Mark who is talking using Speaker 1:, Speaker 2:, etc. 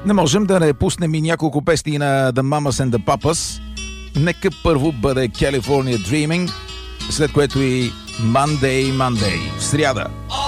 Speaker 1: Не можем да не пуснем и няколко песни на The Mamas and the Papas. Нека първо бъде California Dreaming, след което и Monday, Monday, в сряда.